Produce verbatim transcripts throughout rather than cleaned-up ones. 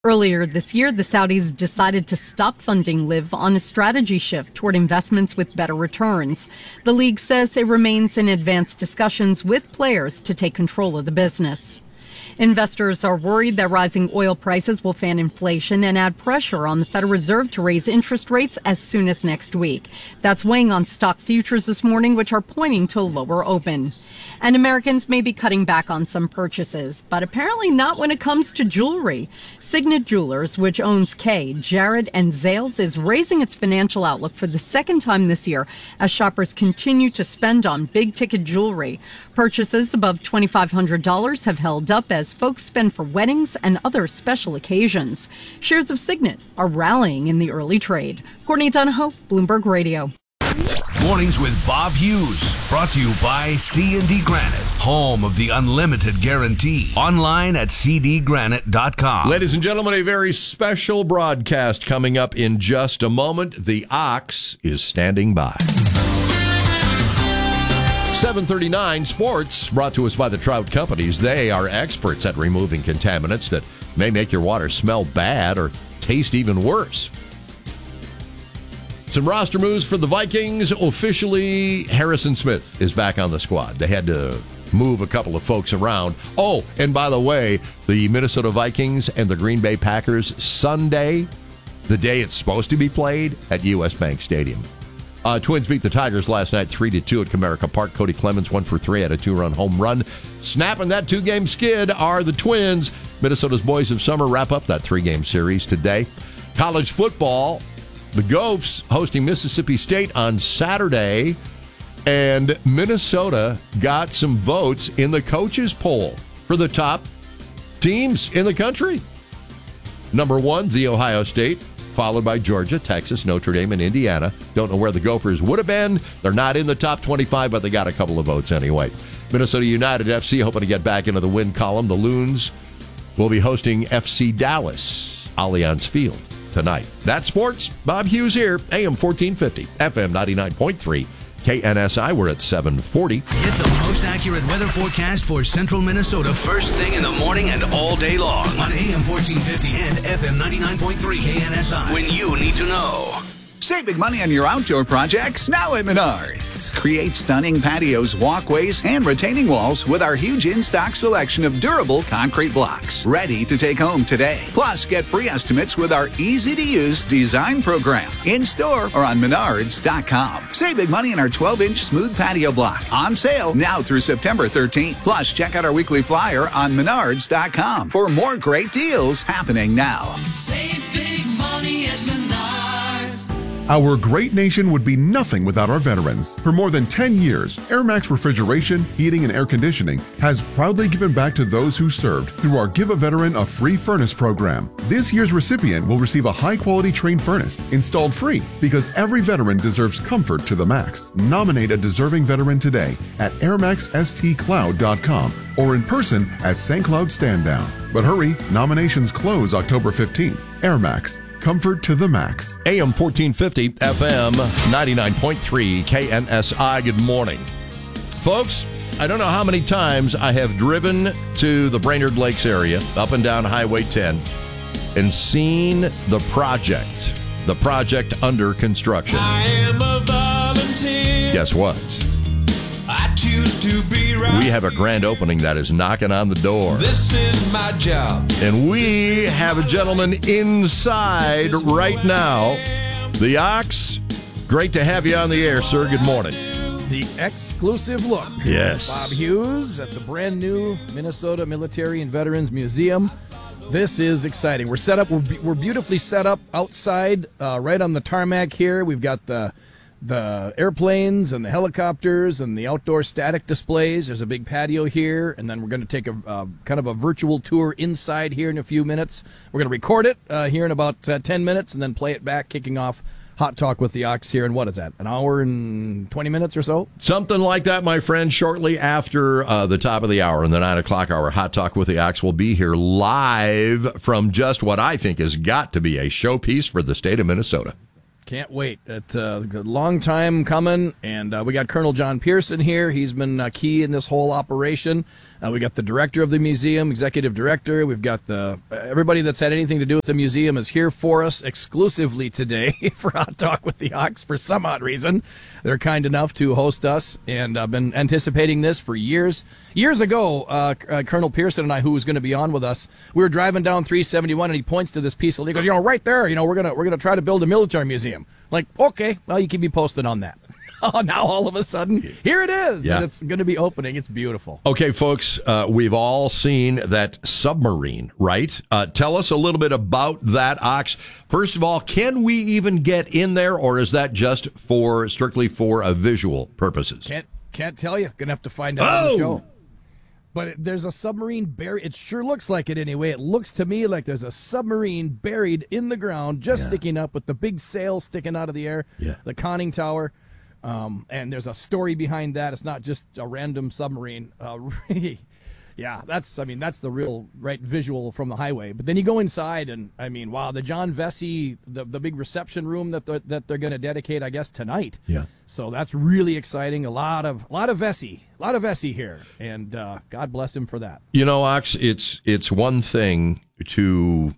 Earlier this year, the Saudis decided to stop funding LIV on a strategy shift toward investments with better returns. The league says it remains in advanced discussions with players to take control of the business. Investors are worried that rising oil prices will fan inflation and add pressure on the Federal Reserve to raise interest rates as soon as next week. That's weighing on stock futures this morning, which are pointing to a lower open. And Americans may be cutting back on some purchases, but apparently not when it comes to jewelry. Signet Jewelers, which owns Kay, Jared, and Zales, is raising its financial outlook for the second time this year as shoppers continue to spend on big-ticket jewelry. Purchases above twenty-five hundred dollars have held up as folks spend for weddings and other special occasions. Shares of Signet are rallying in the early trade. Courtney Donahoe, Bloomberg Radio. Mornings with Bob Hughes, brought to you by C and D Granite, home of the unlimited guarantee. Online at c d granite dot com. Ladies and gentlemen, a very special broadcast coming up in just a moment. The Ox is standing by. seven thirty-nine Sports, brought to us by the Trout Companies. They are experts at removing contaminants that may make your water smell bad or taste even worse. Some roster moves for the Vikings. Officially, Harrison Smith is back on the squad. They had to move a couple of folks around. Oh, and by the way, the Minnesota Vikings and the Green Bay Packers Sunday, the day it's supposed to be played, at U S. Bank Stadium. Uh, Twins beat the Tigers last night three to two at Comerica Park. Cody Clemens one for three at a two-run home run. Snapping that two-game skid are the Twins. Minnesota's Boys of Summer wrap up that three-game series today. College football, the Gophers hosting Mississippi State on Saturday, and Minnesota got some votes in the coaches poll for the top teams in the country. Number one, The Ohio State, followed by Georgia, Texas, Notre Dame, and Indiana. Don't know where the Gophers would have been. They're not in the top twenty-five, but they got a couple of votes anyway. Minnesota United F C hoping to get back into the win column. The Loons will be hosting F C Dallas, Allianz Field, tonight. That's sports. Bob Hughes here, A M fourteen fifty, F M ninety-nine point three. K N S I, we're at seven forty. Get the most accurate weather forecast for central Minnesota first thing in the morning and all day long on A M fourteen fifty and F M ninety-nine point three K N S I. When you need to know. Save big money on your outdoor projects now at Menards. Create stunning patios, walkways, and retaining walls with our huge in-stock selection of durable concrete blocks. Ready to take home today. Plus, get free estimates with our easy-to-use design program. In-store or on menards dot com. Save big money on our twelve-inch smooth patio block. On sale now through September thirteenth. Plus, check out our weekly flyer on menards dot com for more great deals happening now. Save big money at Menards. Our great nation would be nothing without our veterans. For more than ten years, AirMax Refrigeration, Heating, and Air Conditioning has proudly given back to those who served through our Give a Veteran a Free Furnace program. This year's recipient will receive a high-quality Trane furnace installed free because every veteran deserves comfort to the max. Nominate a deserving veteran today at air max s t cloud dot com or in person at Saint Cloud Stand Down. But hurry, nominations close October fifteenth. AirMax. Comfort to the max. A M fourteen fifty, F M ninety-nine point three, K N S I. Good morning. Folks, I don't know how many times I have driven to the Brainerd Lakes area, up and down Highway ten, and seen the project, the project under construction. I am a volunteer. Guess what? I choose to be right. We have a grand opening that is knocking on the door. This is my job. And we have a gentleman inside right now. The Ox, great to have you on the air, sir. Good morning. The exclusive look. Yes. Bob Hughes at the brand new Minnesota Military and Veterans Museum. This is exciting. We're set up. We're, we're beautifully set up outside, uh, right on the tarmac here. We've got the the airplanes and the helicopters and the outdoor static displays. There's a big patio here, and then we're going to take a uh, kind of a virtual tour inside here in a few minutes. We're going to record it uh, here in about uh, ten minutes and then play it back, kicking off Hot Talk with the Ox here in, what is that, an hour and twenty minutes or so? Something like that, my friend. Shortly after uh, the top of the hour, in the nine o'clock hour, Hot Talk with the Ox will be here live from just what I think has got to be a showpiece for the state of Minnesota. Can't wait. It's uh, a long time coming, and uh, we got Colonel John Pearson here. He's been uh, key in this whole operation. Uh, we got the director of the museum, executive director. We've got the everybody that's had anything to do with the museum is here for us exclusively today for Hot Talk with the Ox for some odd reason. They're kind enough to host us, and I've been anticipating this for years. Years ago, uh, uh, Colonel Pearson and I, who was going to be on with us, we were driving down three seventy-one, and he points to this piece of, he goes, you know, right there, you know, we're gonna we're gonna try to build a military museum. Like, okay, well, you keep me posted on that. Oh, now all of a sudden, here it is, yeah. and it's going to be opening. It's beautiful. Okay, folks, uh, we've all seen that submarine, right? Uh, tell us a little bit about that, Ox. First of all, can we even get in there, or is that just for strictly for a visual purposes? Can't can't tell you. Gonna have to find out Oh! on the show. But it, there's a submarine buried. It sure looks like it anyway. It looks to me like there's a submarine buried in the ground, just Yeah. sticking up with the big sail sticking out of the air, Yeah. the conning tower. Um, and there's a story behind that. It's not just a random submarine. Uh, really, yeah, that's, I mean, that's the real right visual from the highway. But then you go inside, and I mean, wow, the John Vesey, the the big reception room that they're, that they're going to dedicate, I guess, tonight. Yeah. So that's really exciting. A lot of a lot of Vesey, a lot of Vesey here, and uh, God bless him for that. You know, Ox, it's it's one thing to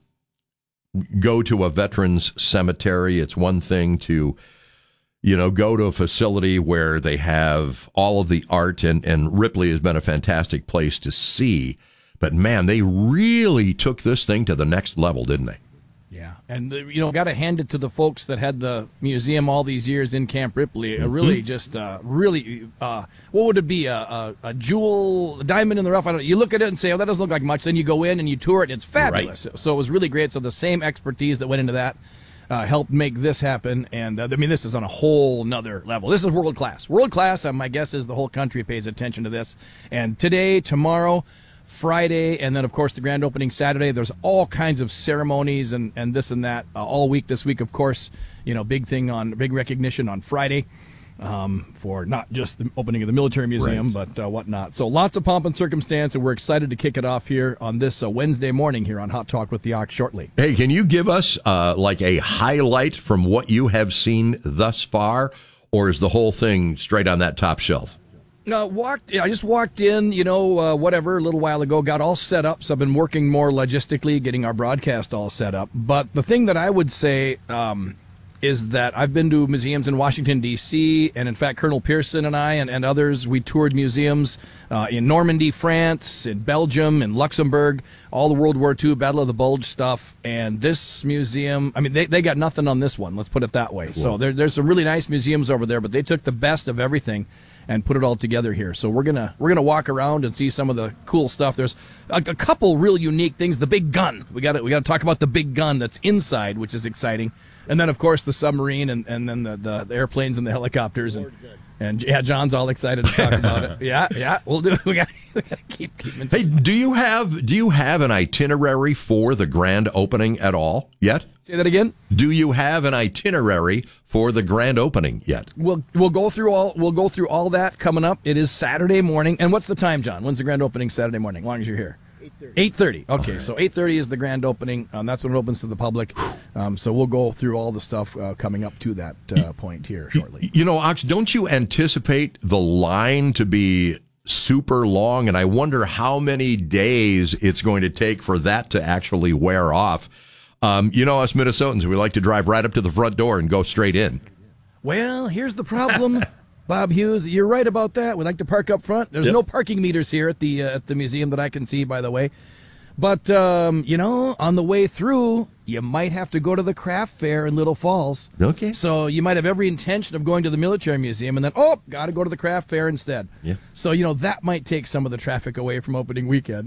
go to a veterans cemetery. It's one thing to, you know, go to a facility where they have all of the art, and, and Ripley has been a fantastic place to see. But, man, they really took this thing to the next level, didn't they? Yeah, and, uh, you know, got to hand it to the folks that had the museum all these years in Camp Ripley. Uh, really just, uh, really, uh, what would it be, a, a, a jewel, a diamond in the rough? I don't know. You look at it and say, oh, that doesn't look like much. Then you go in and you tour it, and it's fabulous. Right. So it was really great. So the same expertise that went into that uh, helped make this happen. And, uh, I mean, this is on a whole nother level. This is world class. World class, uh, my guess is the whole country pays attention to this. And today, tomorrow, Friday, and then, of course, the grand opening Saturday. There's all kinds of ceremonies and, and this and that uh, all week this week, of course. You know, big thing on, big recognition on Friday um, for not just the opening of the military museum, right. but uh, whatnot. So lots of pomp and circumstance, and we're excited to kick it off here on this uh, Wednesday morning here on Hot Talk with the Ox shortly. Hey, can you give us uh, like a highlight from what you have seen thus far, or is the whole thing straight on that top shelf? Uh, walked. I just walked in, you know, uh, whatever, a little while ago, got all set up. So I've been working more logistically, getting our broadcast all set up. But the thing that I would say um, is that I've been to museums in Washington, D C, and in fact, Colonel Pearson and I and, and others, we toured museums uh, in Normandy, France, in Belgium, in Luxembourg, all the World War Two, Battle of the Bulge stuff. And this museum, I mean, they, they got nothing on this one, let's put it that way. Cool. So there, there's some really nice museums over there, but they took the best of everything and put it all together here. So we're gonna we're gonna walk around and see some of the cool stuff. There's a, a couple real unique things. The big gun. We got we got to talk about the big gun that's inside, which is exciting. And then of course the submarine, and, and then the, the, the airplanes and the helicopters, and and yeah, John's all excited to talk about it. Yeah, yeah, we'll do. We got to keep keeping. Hey, do you have do you have an itinerary for the grand opening at all yet? Say that again. Do you have an itinerary for the grand opening yet? We'll we'll go through all we'll go through all that coming up. It is Saturday morning. And what's the time, John? When's the grand opening Saturday morning? As long as you're here. eight thirty. eight thirty. Okay, right. So eight thirty is the grand opening. Um, that's when it opens to the public. Um, so we'll go through all the stuff uh, coming up to that uh, point here shortly. You know, Ox, don't you anticipate the line to be super long? And I wonder how many days it's going to take for that to actually wear off. Um, you know, us Minnesotans, we like to drive right up to the front door and go straight in. Well, here's the problem, Bob Hughes. You're right about that. We like to park up front. There's Yep. no parking meters here at the uh, at the museum that I can see, by the way. But, um, you know, on the way through, you might have to go to the craft fair in Little Falls. Okay. So you might have every intention of going to the military museum, and then, oh, got to go to the craft fair instead. Yeah. So, you know, that might take some of the traffic away from opening weekend.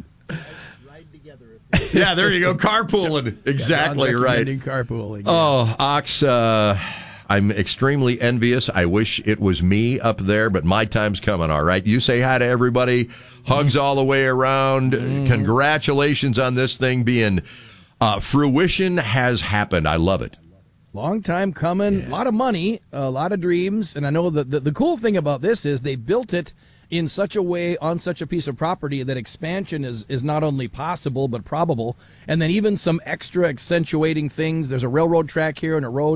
Yeah, there you go. Carpooling. Exactly John's right. recommending Carpooling. Yeah. Oh, Ox, uh, I'm extremely envious. I wish it was me up there, but my time's coming, all right? You say hi to everybody. Hugs all the way around. Mm. Congratulations on this thing being uh, fruition has happened. I love it. Long time coming, a lot of money, a lot of dreams. And I know that the, the cool thing about this is they built it in such a way on such a piece of property that expansion is, is not only possible but probable. And then even some extra accentuating things. There's a railroad track here and a road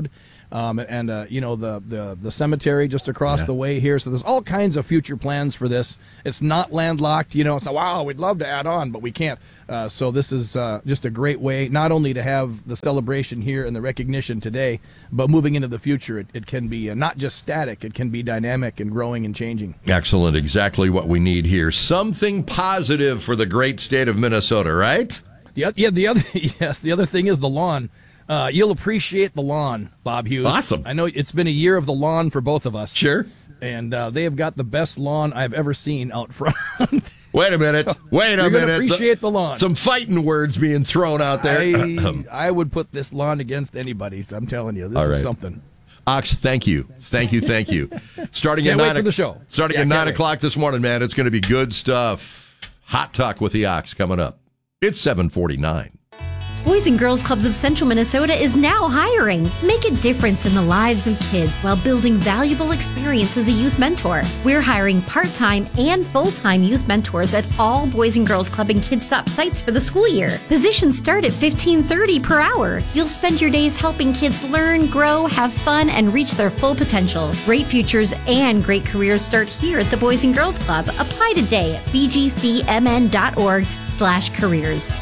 Um, and, uh, you know, the, the, the cemetery just across Yeah. the way here. So there's all kinds of future plans for this. It's not landlocked, you know. So, wow, we'd love to add on, but we can't. Uh, so this is uh, just a great way not only to have the celebration here and the recognition today, but moving into the future, it, it can be uh, not just static. It can be dynamic and growing and changing. Excellent. Exactly what we need here. Something positive for the great state of Minnesota, right? The, oth- yeah, the other yes, the other thing is the lawn. Uh, you'll appreciate the lawn, Bob Hughes. Awesome. I know it's been a year of the lawn for both of us. Sure. And uh, they have got the best lawn I've ever seen out front. Wait a minute. So Wait a you're minute. gonna appreciate the lawn. Some fighting words being thrown out there. I, I would put this lawn against anybody's. I'm telling you, this All is right. something. Ox, thank you. Thank you, thank you. Starting Can't at wait nine for the show. Starting Yeah, at can't nine wait. o'clock this morning, man. It's going to be good stuff. Hot Talk with the Ox coming up. It's seven forty-nine. Boys and Girls Clubs of Central Minnesota is now hiring. Make a difference in the lives of kids while building valuable experience as a youth mentor. We're hiring part-time and full-time youth mentors at all Boys and Girls Club and Kids Stop sites for the school year. Positions start at fifteen thirty per hour. You'll spend your days helping kids learn, grow, have fun, and reach their full potential. Great futures and great careers start here at the Boys and Girls Club. Apply today at b g c m n dot org slash careers.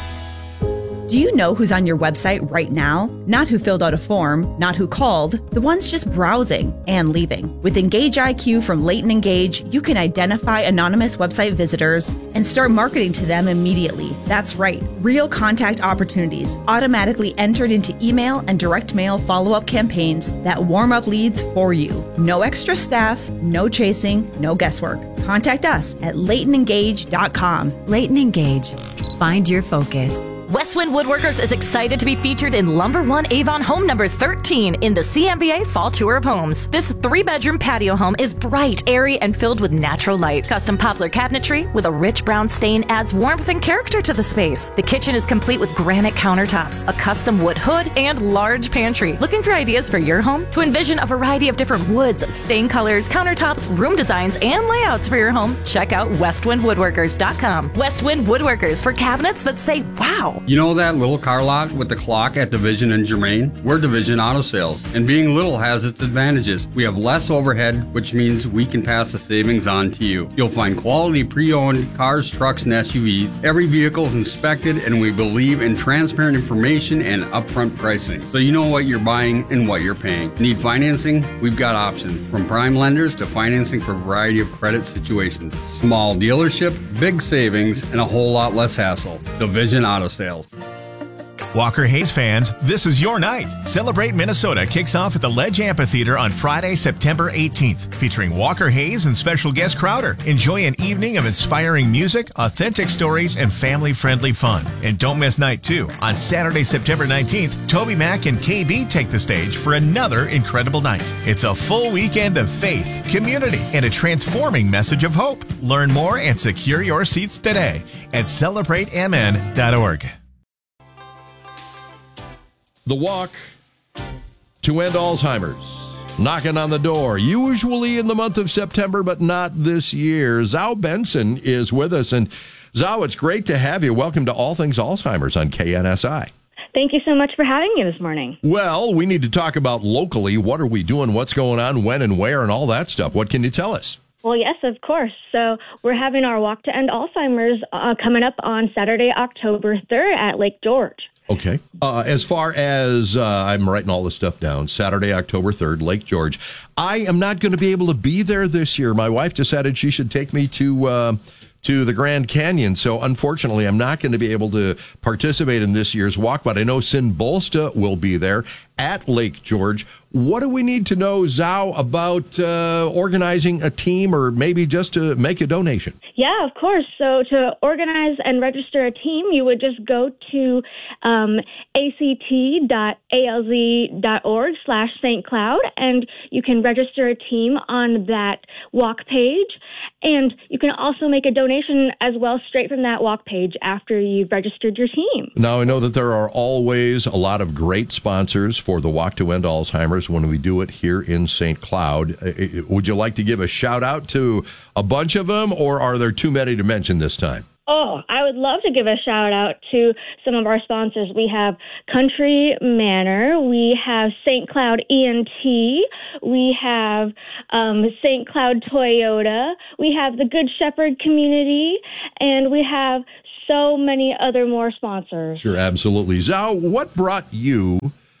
Do you know who's on your website right now? Not who filled out a form, not who called, the ones just browsing and leaving. With Engage I Q from Leighton Engage, you can identify anonymous website visitors and start marketing to them immediately. That's right, real contact opportunities automatically entered into email and direct mail follow-up campaigns that warm up leads for you. No extra staff, no chasing, no guesswork. Contact us at leighton engage dot com. Leighton Engage. Find your focus. Westwind Woodworkers is excited to be featured in Lumber One Avon home number thirteen in the C M B A Fall Tour of Homes. This three-bedroom patio home is bright, airy, and filled with natural light. Custom poplar cabinetry with a rich brown stain adds warmth and character to the space. The kitchen is complete with granite countertops, a custom wood hood, and large pantry. Looking for ideas for your home? To envision a variety of different woods, stain colors, countertops, room designs, and layouts for your home, check out westwind woodworkers dot com. Westwind Woodworkers for cabinets that say, wow. You know that little car lot with the clock at Division and Germain? We're Division Auto Sales, and being little has its advantages. We have less overhead, which means we can pass the savings on to you. You'll find quality pre-owned cars, trucks, and S U Vs. Every vehicle is inspected, and we believe in transparent information and upfront pricing, so you know what you're buying and what you're paying. Need financing? We've got options, from prime lenders to financing for a variety of credit situations. Small dealership, big savings, and a whole lot less hassle. Division Auto Sales. Walker Hayes fans, this is your night. Celebrate Minnesota kicks off at the Ledge Amphitheater on Friday, September eighteenth, featuring Walker Hayes and special guest Crowder. Enjoy an evening of inspiring music, authentic stories, and family-friendly fun. And don't miss night two. On Saturday, September nineteenth, Toby Mac and K B take the stage for another incredible night. It's a full weekend of faith, community, and a transforming message of hope. Learn more and secure your seats today at celebrate m n dot org. The walk to end Alzheimer's, knocking on the door, usually in the month of September, but not this year. Zao Benson is with us. And Zao, it's great to have you. Welcome to All Things Alzheimer's on K N S I. Thank you so much for having me this morning. Well, we need to talk about locally. What are we doing? What's going on? When and where and all that stuff. What can you tell us? Well, yes, of course. So we're having our Walk to End Alzheimer's uh, coming up on Saturday, October third at Lake George. Okay. Uh, as far as uh, I'm writing all this stuff down, Saturday, October third, Lake George. I am not going to be able to be there this year. My wife decided she should take me to uh, to the Grand Canyon. So unfortunately, I'm not going to be able to participate in this year's walk, but I know Sin Bolsta will be there at Lake George. What do we need to know, Zao, about uh, organizing a team or maybe just to make a donation? Yeah, of course. So to organize and register a team, you would just go to um, act dot a l z dot org slash Saint Cloud, and you can register a team on that walk page. And you can also make a donation as well straight from that walk page after you've registered your team. Now, I know that there are always a lot of great sponsors for the Walk to End Alzheimer's when we do it here in Saint Cloud. Would you like to give a shout out to a bunch of them, or are there too many to mention this time? Oh, I would love to give a shout out to some of our sponsors. We have Country Manor, we have Saint Cloud E N T, we have um, Saint Cloud Toyota, we have the Good Shepherd Community, and we have so many other more sponsors. Sure, absolutely. Zhao, what brought you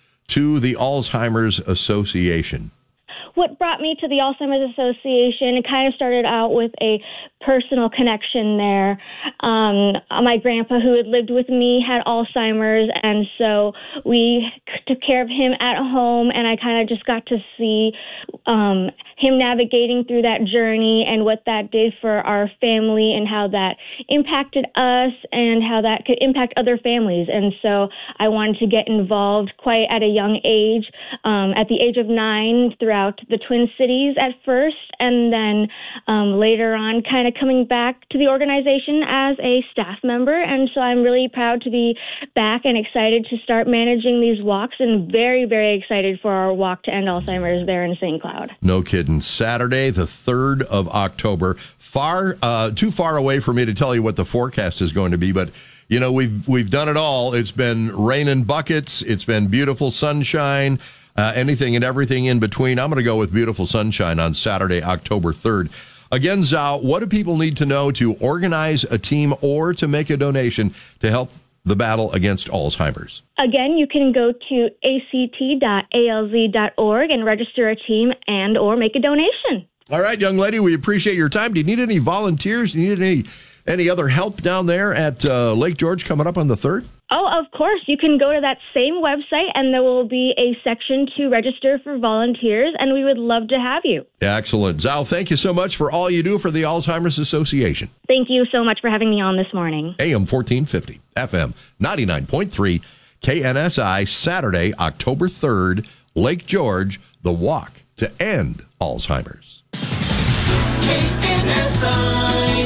to the Alzheimer's Association? What brought me to the Alzheimer's Association, it kind of started out with a personal connection there. Um, my grandpa, who had lived with me, had Alzheimer's, and so we took care of him at home, and I kind of just got to see um, him navigating through that journey and what that did for our family and how that impacted us and how that could impact other families. And so I wanted to get involved quite at a young age, um, at the age of nine, throughout the Twin Cities at first, and then um, later on kind of coming back to the organization as a staff member. And so I'm really proud to be back and excited to start managing these walks, and very, very excited for our walk to end Alzheimer's there in Saint Cloud. No kidding. Saturday, the third of October. Far, uh, too far away for me to tell you what the forecast is going to be, but you know, we've we've done it all. It's been rain in buckets. It's been beautiful sunshine. Uh, anything and everything in between. I'm going to go with beautiful sunshine on Saturday, October third. Again, Zhao, what do people need to know to organize a team or to make a donation to help the battle against Alzheimer's? Again, you can go to A C T dot A L Z dot org and register a team and or make a donation. All right, young lady, we appreciate your time. Do you need any volunteers? Do you need any any other help down there at uh, Lake George coming up on the third? Oh, of course. You can go to that same website, and there will be a section to register for volunteers, and we would love to have you. Excellent. Zhao, thank you so much for all you do for the Alzheimer's Association. Thank you so much for having me on this morning. A M fourteen fifty, F M ninety-nine point three, K N S I, Saturday, October third, Lake George, the walk to end Alzheimer's. K N S I,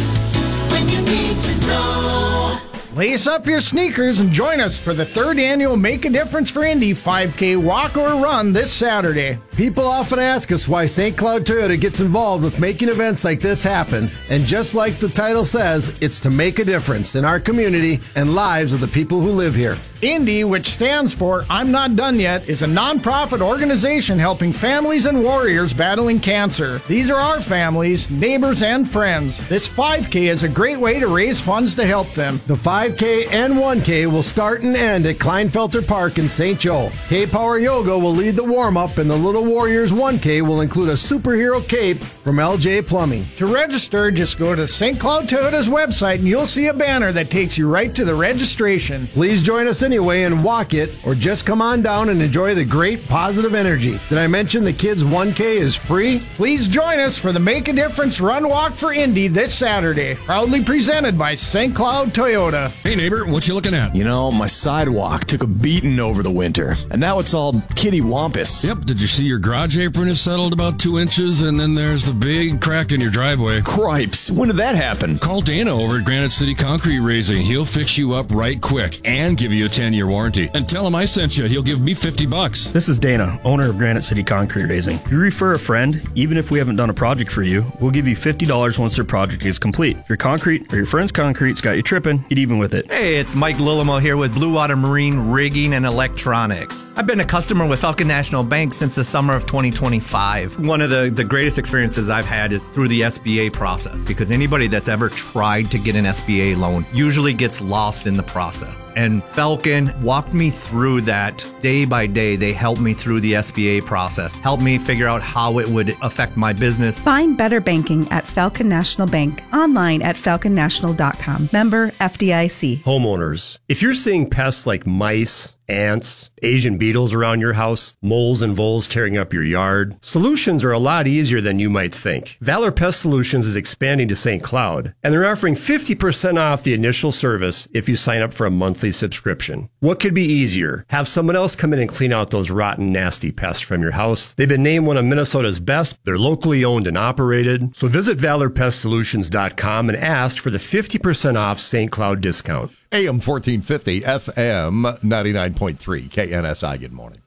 when you need to know. Lace up your sneakers and join us for the third annual Make a Difference for Indy five K walk or run this Saturday. People often ask us why Saint Cloud Toyota gets involved with making events like this happen. And just like the title says, it's to make a difference in our community and lives of the people who live here. Indy, which stands for I'm Not Done Yet, is a nonprofit organization helping families and warriors battling cancer. These are our families, neighbors, and friends. This five K is a great way to raise funds to help them. The five K and one K will start and end at Kleinfelter Park in Saint Joe. K-Power Yoga will lead the warm-up, and the Little Warriors one K will include a superhero cape from L J Plumbing. To register, just go to Saint Cloud Toyota's website and you'll see a banner that takes you right to the registration. Please join us anyway and walk it, or just come on down and enjoy the great positive energy. Did I mention the kids one K is free? Please join us for the Make a Difference Run Walk for Indy this Saturday. Proudly presented by Saint Cloud Toyota. Hey neighbor, what you looking at? You know, my sidewalk took a beating over the winter, and now it's all kitty wampus. Yep, did you see your garage apron is settled about two inches, and then there's the big crack in your driveway? Cripes, when did that happen? Call Dana over at Granite City Concrete Raising. He'll fix you up right quick and give you a ten-year warranty. And tell him I sent you. He'll give me fifty bucks. This is Dana, owner of Granite City Concrete Raising. If you refer a friend, even if we haven't done a project for you, we'll give you fifty dollars once their project is complete. If your concrete or your friend's concrete's got you tripping, get even with it. Hey, it's Mike Lillimo here with Blue Water Marine Rigging and Electronics. I've been a customer with Falcon National Bank since the summer of twenty twenty-five. One of the, the greatest experiences I've had is through the S B A process, because anybody that's ever tried to get an S B A loan usually gets lost in the process. And Falcon walked me through that day by day. They helped me through the S B A process, helped me figure out how it would affect my business. Find better banking at Falcon National Bank, online at falcon national dot com. Member F D I C. Homeowners, if you're seeing pests like mice, ants, Asian beetles around your house, moles and voles tearing up your yard, solutions are a lot easier than you might think. Valor Pest Solutions is expanding to Saint Cloud, and they're offering fifty percent off the initial service if you sign up for a monthly subscription. What could be easier? Have someone else come in and clean out those rotten, nasty pests from your house. They've been named one of Minnesota's best. They're locally owned and operated. So visit valor pest solutions dot com and ask for the fifty percent off Saint Cloud discount. A M fourteen fifty, F M ninety-nine point three, K N S I. Good morning.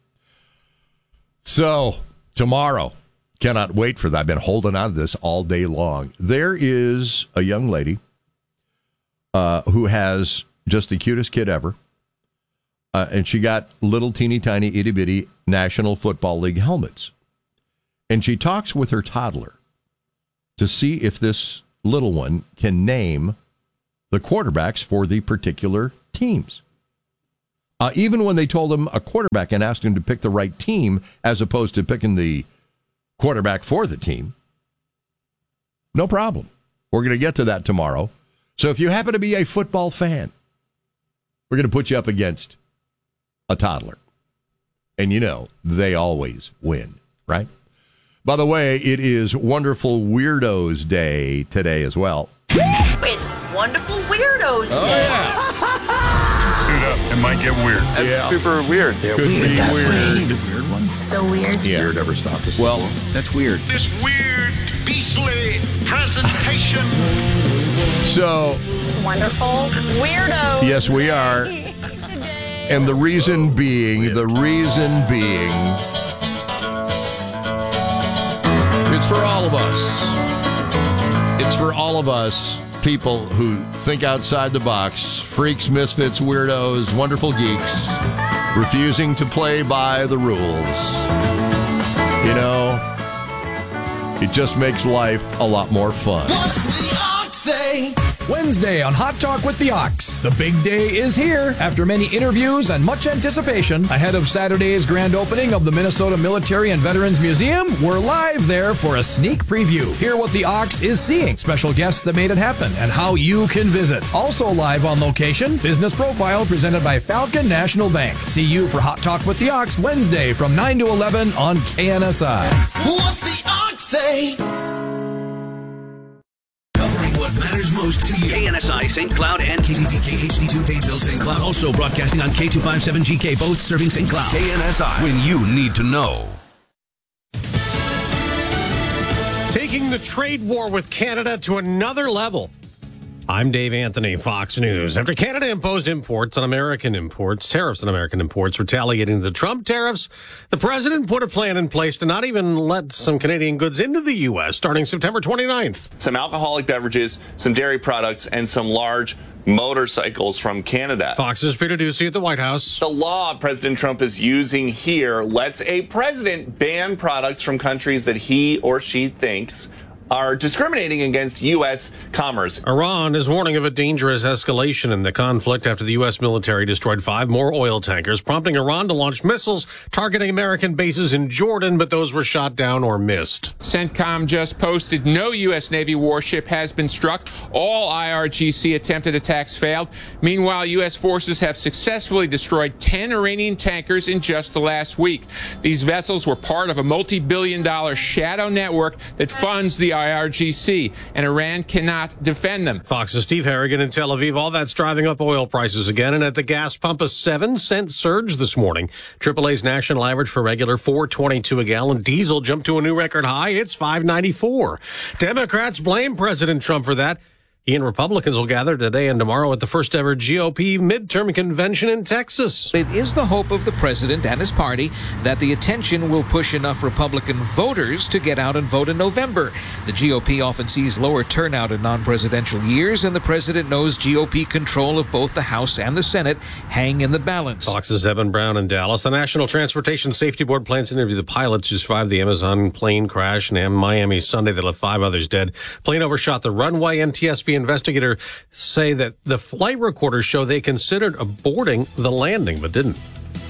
So, tomorrow, cannot wait for that. I've been holding on to this all day long. There is a young lady uh, who has just the cutest kid ever. Uh, and she got little teeny tiny itty bitty National Football League helmets. And she talks with her toddler to see if this little one can name the quarterbacks for the particular teams. Uh, even when they told him a quarterback and asked him to pick the right team as opposed to picking the quarterback for the team, no problem. We're going to get to that tomorrow. So if you happen to be a football fan, we're going to put you up against a toddler. And you know, they always win, right? By the way, it is Wonderful Weirdos Day today as well. It's Wonderful Weirdos Oh, Day. yeah. Suit up. It might get weird. That's Yeah. super weird. Could be weird. Weird ones. So weird. Yeah. Weird ever stopped us. Well, that's weird. This weird, beastly presentation. So, Wonderful Weirdos. yes, we are. And the reason being, the reason being, it's for all of us. It's for all of us, people who think outside the box, freaks, misfits, weirdos, wonderful geeks, refusing to play by the rules. You know, it just makes life a lot more fun. What's the ox say? Wednesday on Hot Talk with the Ox. The big day is here. After many interviews and much anticipation, ahead of Saturday's grand opening of the Minnesota Military and Veterans Museum, we're live there for a sneak preview. Hear what the Ox is seeing, special guests that made it happen, and how you can visit. Also live on location, Business Profile presented by Falcon National Bank. See you for Hot Talk with the Ox Wednesday from nine to eleven on K N S I. What's the ox say? What matters most to you. K N S I Saint Cloud and K Z P K H D two Painesville Saint Cloud. Also broadcasting on K two fifty-seven G K, both serving Saint Cloud. K N S I, when you need to know. Taking the trade war with Canada to another level. I'm Dave Anthony, Fox News. After Canada imposed imports on American imports, tariffs on American imports, retaliating the Trump tariffs, the president put a plan in place to not even let some Canadian goods into the U S starting September twenty-ninth. Some alcoholic beverages, some dairy products, and some large motorcycles from Canada. Fox's Peter Ducey at the White House. The law President Trump is using here lets a president ban products from countries that he or she thinks are discriminating against U S commerce. Iran is warning of a dangerous escalation in the conflict after the U S military destroyed five more oil tankers, prompting Iran to launch missiles targeting American bases in Jordan, but those were shot down or missed. CENTCOM just posted no U S Navy warship has been struck. All I R G C attempted attacks failed. Meanwhile, U S forces have successfully destroyed ten Iranian tankers in just the last week. These vessels were part of a multi-billion dollar shadow network that funds the I R G C, and Iran cannot defend them. Fox's Steve Harrigan in Tel Aviv. All that's driving up oil prices again, and at the gas pump, a seven cent surge this morning. triple A's national average for regular four twenty-two a gallon. Diesel jumped to a new record high. It's five ninety-four. Democrats blame President Trump for that. He and Republicans will gather today and tomorrow at the first ever G O P midterm convention in Texas. It is the hope of the president and his party that the attention will push enough Republican voters to get out and vote in November. The G O P often sees lower turnout in non-presidential years, and the president knows G O P control of both the House and the Senate hang in the balance. Fox's Evan Brown in Dallas. The National Transportation Safety Board plans to interview the pilots who survived the Amazon plane crash in Miami Sunday that left five others dead. Plane overshot the runway. N T S B investigators say that the flight recorders show they considered aborting the landing, but didn't.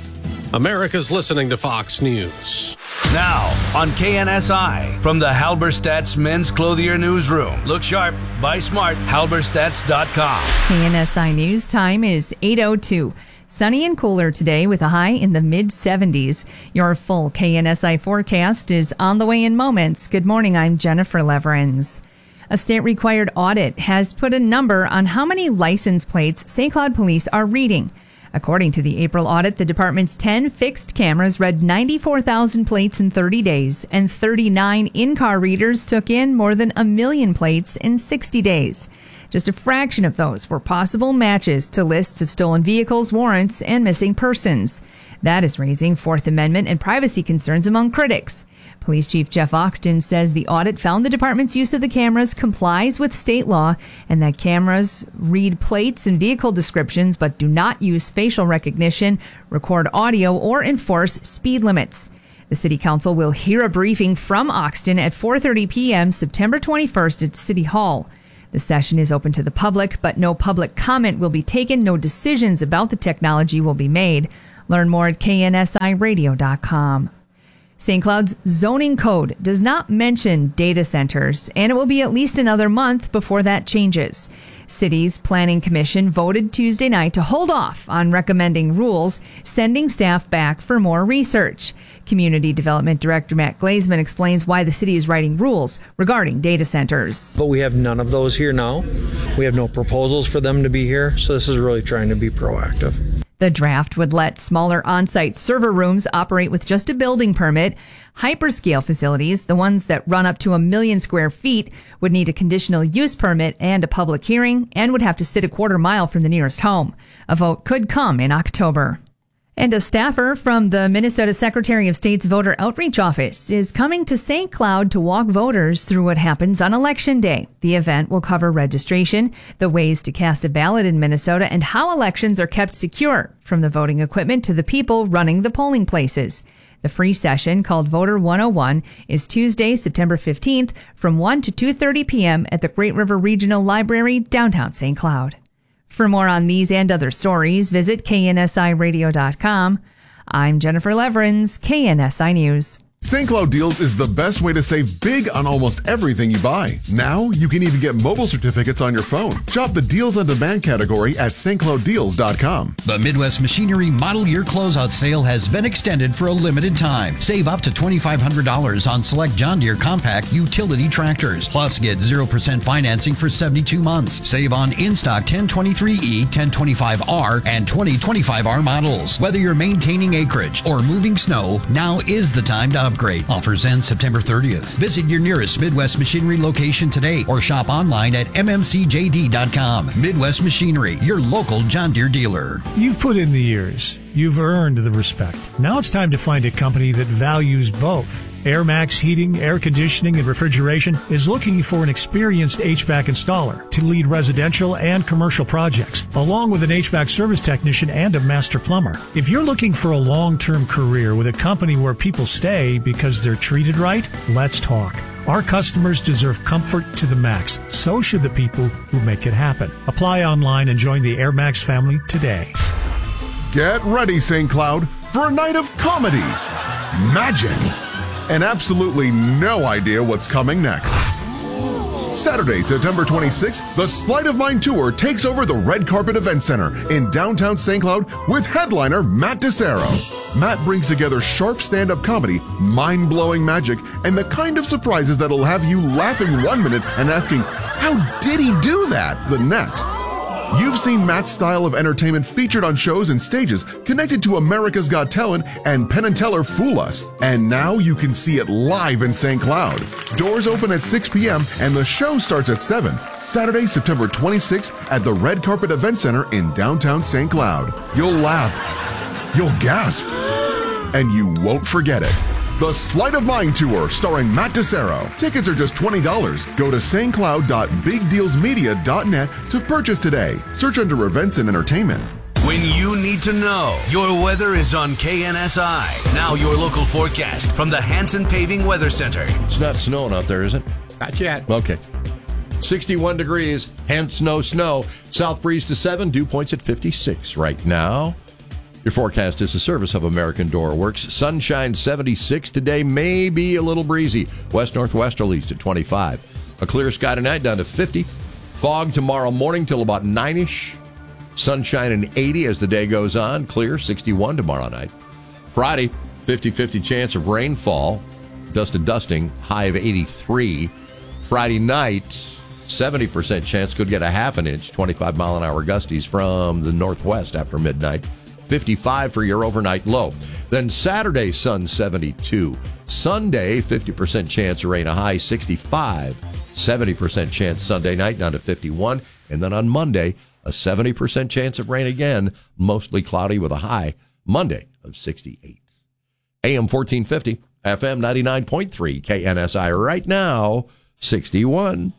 America's listening to Fox News. Now on K N S I, from the Halberstadt's Men's Clothier Newsroom. Look sharp, buy smart, halberstadts dot com. K N S I News time is eight oh two. Sunny and cooler today with a high in the mid seventies. Your full K N S I forecast is on the way in moments. Good morning, I'm Jennifer Leverins. A state-required audit has put a number on how many license plates Saint Cloud police are reading. According to the April audit, the department's ten fixed cameras read ninety-four thousand plates in thirty days, and thirty-nine in-car readers took in more than a million plates in sixty days. Just a fraction of those were possible matches to lists of stolen vehicles, warrants, and missing persons. That is raising Fourth Amendment and privacy concerns among critics. Police Chief Jeff Oxton says the audit found the department's use of the cameras complies with state law and that cameras read plates and vehicle descriptions but do not use facial recognition, record audio, or enforce speed limits. The City Council will hear a briefing from Oxton at four thirty p.m. September twenty-first at City Hall. The session is open to the public, but no public comment will be taken. No decisions about the technology will be made. Learn more at K N S I radio dot com. Saint Cloud's zoning code does not mention data centers, and it will be at least another month before that changes. City's Planning Commission voted Tuesday night to hold off on recommending rules, sending staff back for more research. Community Development Director Matt Glazman explains why the city is writing rules regarding data centers. But we have none of those here now. We have no proposals for them to be here, so this is really trying to be proactive. The draft would let smaller on-site server rooms operate with just a building permit. Hyperscale facilities, the ones that run up to a million square feet, would need a conditional use permit and a public hearing and would have to sit a quarter mile from the nearest home. A vote could come in October. And a staffer from the Minnesota Secretary of State's Voter Outreach Office is coming to Saint Cloud to walk voters through what happens on Election Day. The event will cover registration, the ways to cast a ballot in Minnesota, and how elections are kept secure, from the voting equipment to the people running the polling places. The free session, called Voter one oh one, is Tuesday, September fifteenth, from one to two thirty p.m. at the Great River Regional Library, downtown Saint Cloud. For more on these and other stories, visit K N S I radio dot com. I'm Jennifer Leverins, K N S I News. Saint Cloud Deals is the best way to save big on almost everything you buy. Now, you can even get mobile certificates on your phone. Shop the Deals on Demand category at St Cloud Deals dot com. The Midwest Machinery Model Year Closeout Sale has been extended for a limited time. Save up to twenty-five hundred dollars on select John Deere compact utility tractors. Plus, get zero percent financing for seventy-two months. Save on in-stock ten twenty-three E, ten twenty-five R, and twenty twenty-five R models. Whether you're maintaining acreage or moving snow, now is the time to upgrade. Offers end September thirtieth. Visit your nearest Midwest Machinery location today or shop online at M M C J D dot com. Midwest Machinery, your local John Deere dealer. You've put in the years. You've earned the respect. Now it's time to find a company that values both. AirMax Heating, Air Conditioning, and Refrigeration is looking for an experienced H V A C installer to lead residential and commercial projects, along with an H V A C service technician and a master plumber. If you're looking for a long-term career with a company where people stay because they're treated right, let's talk. Our customers deserve comfort to the max. So should the people who make it happen. Apply online and join the AirMax family today. Get ready, Saint Cloud, for a night of comedy, magic, and absolutely no idea what's coming next. Saturday, September twenty-sixth, the Sleight of Mind Tour takes over the Red Carpet Event Center in downtown Saint Cloud with headliner Matt DeSero. Matt brings together sharp stand-up comedy, mind-blowing magic, and the kind of surprises that'll have you laughing one minute and asking, how did he do that, the next? You've seen Matt's style of entertainment featured on shows and stages connected to America's Got Talent and Penn and Teller Fool Us. And now you can see it live in Saint Cloud. Doors open at six p.m. and the show starts at seven. Saturday, September twenty-sixth at the Red Carpet Event Center in downtown Saint Cloud. You'll laugh, you'll gasp, and you won't forget it. The Sleight of Mind Tour, starring Matt DeSero. Tickets are just twenty dollars. Go to st cloud dot big deals media dot net to purchase today. Search under events and entertainment. When you need to know, your weather is on K N S I. Now your local forecast from the Hanson Paving Weather Center. It's not snowing out there, is it? Not yet. Okay. sixty-one degrees, hence no snow. South breeze to seven, dew points at fifty-six right now. Your forecast is a service of American Door Works. Sunshine seventy-six today, may be a little breezy. West-northwesterlies to twenty-five. A clear sky tonight down to fifty. Fog tomorrow morning till about nine-ish. Sunshine and eighty as the day goes on. Clear, sixty-one tomorrow night. Friday, fifty-fifty chance of rainfall. Dust to dusting, high of eighty-three. Friday night, seventy percent chance, could get a half an inch. twenty-five mile an hour gusties from the northwest after midnight. fifty-five for your overnight low. Then Saturday, sun seventy-two. Sunday, fifty percent chance of rain, a high sixty-five. seventy percent chance Sunday night, down to fifty-one. And then on Monday, a seventy percent chance of rain again, mostly cloudy with a high Monday of sixty-eight. A M fourteen fifty. F M ninety-nine point three K N S I. Right now, sixty-one.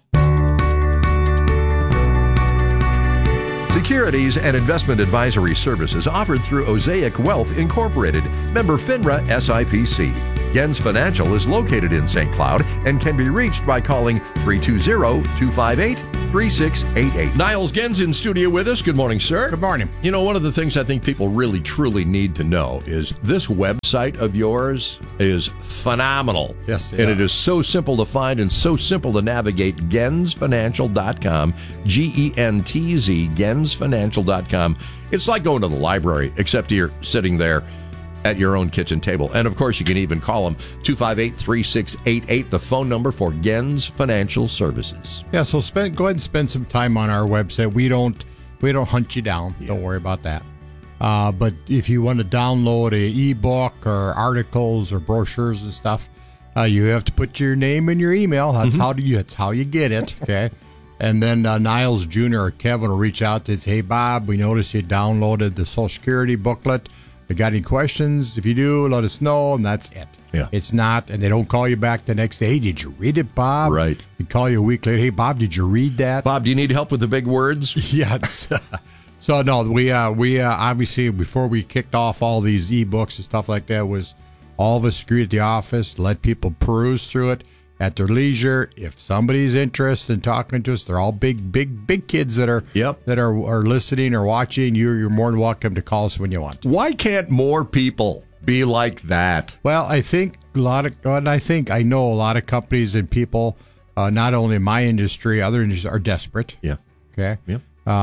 Securities and investment advisory services offered through Osaic Wealth Incorporated, member FINRA S I P C. Gens Financial is located in Saint Cloud and can be reached by calling three two zero, two five eight, three six eight eight. Niles Gens in studio with us. Good morning, sir. Good morning. You know, one of the things I think people really, truly need to know is this website of yours is phenomenal. Yes, and yeah. it is so simple to find and so simple to navigate. gens financial dot com, G E N T Z, gens financial dot com. It's like going to the library, except you're sitting there at your own kitchen table. And of course, you can even call them two five eight, three six eight eight, the phone number for Gens Financial Services. Yeah, so spend, go ahead and spend some time on our website. We don't we don't hunt you down. Yeah. Don't worry about that. Uh, but if you want to download a ebook or articles or brochures and stuff, uh, you have to put your name and your email. That's mm-hmm. how do you. That's how you get it. Okay. And then uh, Niles Junior or Kevin will reach out to say, "Hey Bob, we noticed you downloaded the Social Security booklet. If you got any questions? If you do, let us know," and that's it. Yeah. It's not, and they don't call you back the next day. Hey, did you read it, Bob? Right. They call you a week later. Hey, Bob, did you read that? Bob, do you need help with the big words? Yes. So no, we uh, we uh, obviously before we kicked off all these ebooks and stuff like that, was all of us agreed at the office, let people peruse through it at their leisure. If somebody's interested in talking to us, they're all big, big, big kids that are yep. that are, are listening or watching. You're you're more than welcome to call us when you want. Why can't more people be like that? Well, I think a lot of, and I think I know a lot of companies and people, uh, not only in my industry, other industries are desperate. Yeah. Okay. Yeah.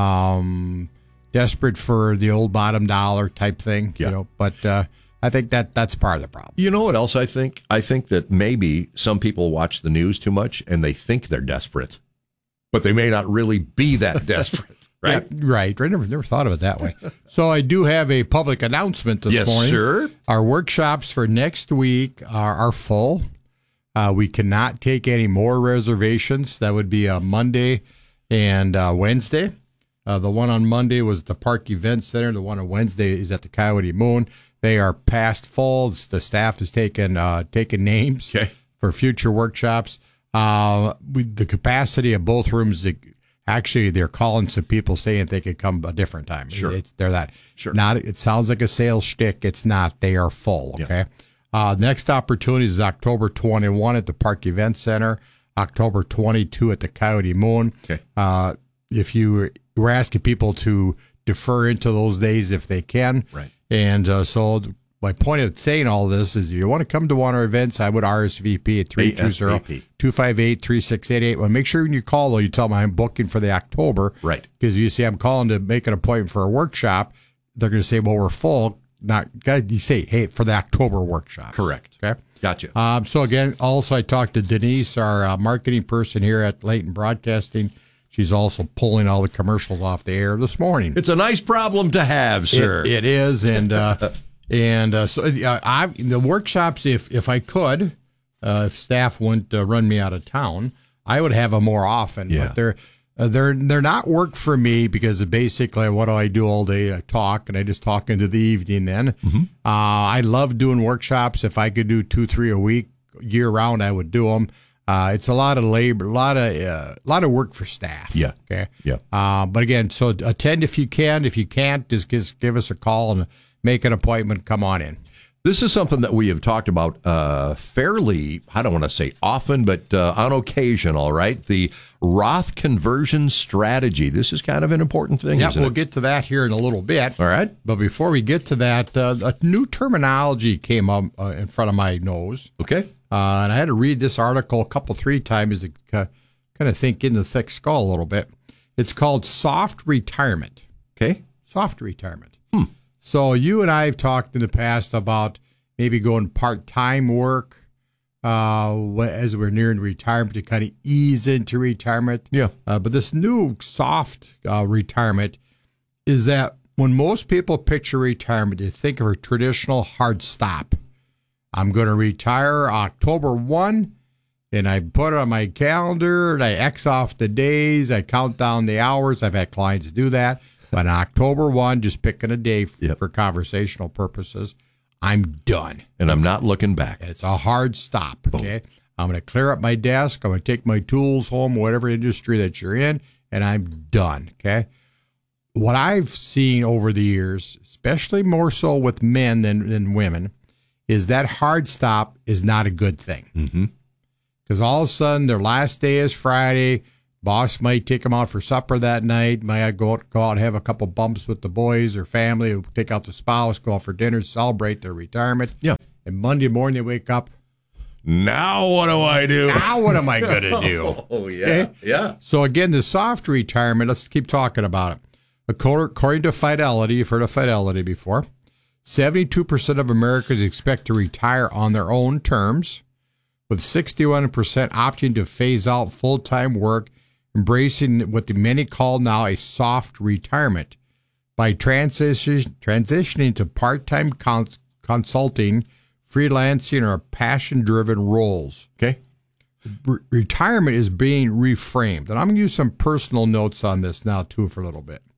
Um, desperate for the old bottom dollar type thing. Yeah. You know, but. Uh, I think that that's part of the problem. You know what else I think? I think that maybe some people watch the news too much and they think they're desperate, but they may not really be that desperate, right? Yeah, right. I never, never thought of it that way. So I do have a public announcement this yes, morning. Yes, sir. Our workshops for next week are, are full. Uh, we cannot take any more reservations. That would be a Monday and uh, Wednesday. Uh, the one on Monday was the Park Event Center. The one on Wednesday is at the Coyote Moon. They are past full. The staff has taken uh, taken names okay. for future workshops. Uh, we, the capacity of both rooms, actually, they're calling some people saying they could come a different time. Sure, it's, they're that. Sure, not. It sounds like a sales shtick. It's not. They are full. Okay. Yeah. Uh, next opportunity is October twenty-first at the Park Event Center. October twenty-second at the Coyote Moon. Okay. Uh, if you we're asking people to defer into those days if they can. Right. And uh, so my point of saying all this is if you want to come to one of our events, I would R S V P at three two zero, two five eight, three six eight eight. Well, make sure when you call, though, you tell them I'm booking for the October. Right. Because you see I'm calling to make an appointment for a workshop. They're going to say, well, we're full. Not you say, hey, for the October workshop. Correct. Okay. Gotcha. Um, so, again, also I talked to Denise, our uh, marketing person here at Leighton Broadcasting. She's also pulling all the commercials off the air this morning. It's a nice problem to have, sir. It, it is, and uh, and uh, so uh, I the workshops. If if I could, uh, if staff wouldn't uh, run me out of town, I would have them more often. Yeah. But they're uh, they're they're not work for me because basically what do I do all day? I talk, and I just talk into the evening. Then mm-hmm. uh, I love doing workshops. If I could do two, three a week, year round, I would do them. Uh, it's a lot of labor, a lot of uh, a lot of work for staff. Yeah. Okay. Yeah. Uh, but again, so attend if you can. If you can't, just, just give us a call and make an appointment. Come on in. This is something that we have talked about uh, fairly, I don't want to say often, but uh, on occasion, all right? The Roth conversion strategy. This is kind of an important thing, Yeah, isn't we'll it? get to that here in a little bit. All right. But before we get to that, uh, a new terminology came up uh, in front of my nose. Okay. Uh, and I had to read this article a couple, three times to uh, kind of think in the thick skull a little bit. It's called soft retirement. Okay. Soft retirement. Hmm. So you and I have talked in the past about maybe going part-time work uh, as we're nearing retirement to kind of ease into retirement. Yeah. Uh, but this new soft uh, retirement is that when most people picture retirement, they think of a traditional hard stop. I'm going to retire October first, and I put it on my calendar, and I X off the days, I count down the hours. I've had clients do that. But on October first, just picking a day f- Yep. for conversational purposes, I'm done. And I'm not looking back. And it's a hard stop, okay? Boom. I'm going to clear up my desk. I'm going to take my tools home, whatever industry that you're in, and I'm done, okay? What I've seen over the years, especially more so with men than, than women, is that hard stop is not a good thing. Because mm-hmm. all of a sudden, their last day is Friday. Boss might take them out for supper that night. Might go out, go out and have a couple bumps with the boys or family. Take out the spouse, go out for dinner, celebrate their retirement. Yeah. And Monday morning, they wake up. Now what do I do? Now what am I going to do? Oh, yeah. Okay? Yeah. So, again, the soft retirement, let's keep talking about it. According to Fidelity, you've heard of Fidelity before, seventy-two percent of Americans expect to retire on their own terms, with sixty-one percent opting to phase out full-time work, embracing what the many call now a soft retirement. By transition, transitioning to part-time cons- consulting, freelancing, or passion-driven roles. Okay. Re- retirement is being reframed. And I'm going to use some personal notes on this now, too, for a little bit.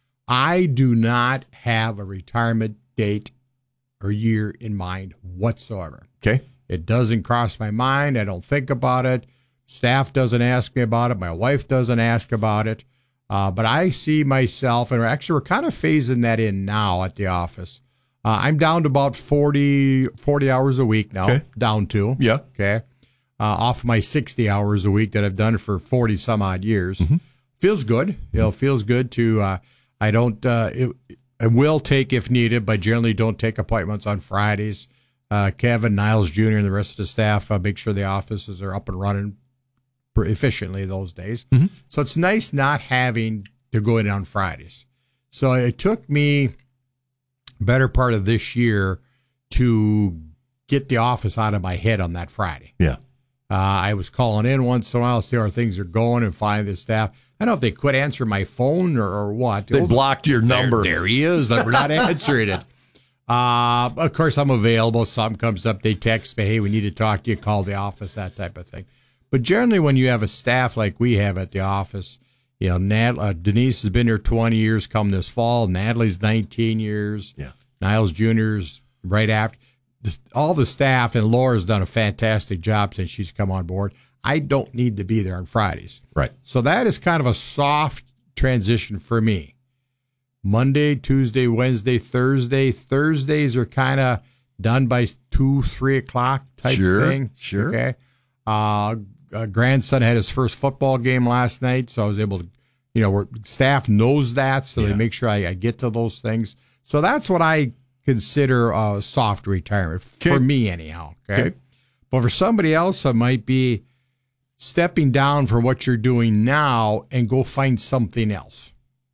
I do not have a retirement date or year in mind whatsoever. Okay. It doesn't cross my mind. I don't think about it. Staff doesn't ask me about it. My wife doesn't ask about it. Uh, but I see myself, and actually we're kind of phasing that in now at the office. Uh, I'm down to about forty, forty hours a week now. Okay. Down to. Yeah. Okay. Uh, off my sixty hours a week that I've done for forty some odd years. Mm-hmm. Feels good. You know, feels good to, uh, I don't, uh, it, I will take if needed, but generally don't take appointments on Fridays. Uh, Kevin, Niles Junior, and the rest of the staff uh, make sure the offices are up and running efficiently those days. Mm-hmm. So it's nice not having to go in on Fridays. So it took me better part of this year to get the office out of my head on that Friday. Yeah. Uh, I was calling in once in a while, see how things are going, and find the staff. I don't know if they quit answering my phone or, or what. They blocked your number. There, there he is. We're not answering it. Uh, of course, I'm available. Something comes up, they text me, hey, we need to talk to you, call the office, that type of thing. But generally, when you have a staff like we have at the office, you know, Nat, uh, Denise has been here twenty years come this fall. Natalie's nineteen years. Yeah. Niles Junior's right after. This, all the staff, and Laura's done a fantastic job since she's come on board. I don't need to be there on Fridays. Right. So that is kind of a soft transition for me. Monday, Tuesday, Wednesday, Thursday. Thursdays are kind of done by two, three o'clock type sure, thing. Sure. Okay. Uh, uh, grandson had his first football game last night, so I was able to, you know, we're, staff knows that, so yeah. they make sure I, I get to those things. So that's what I consider a soft retirement okay. for me, anyhow. Okay? okay. But for somebody else, it might be stepping down from what you're doing now and go find something else.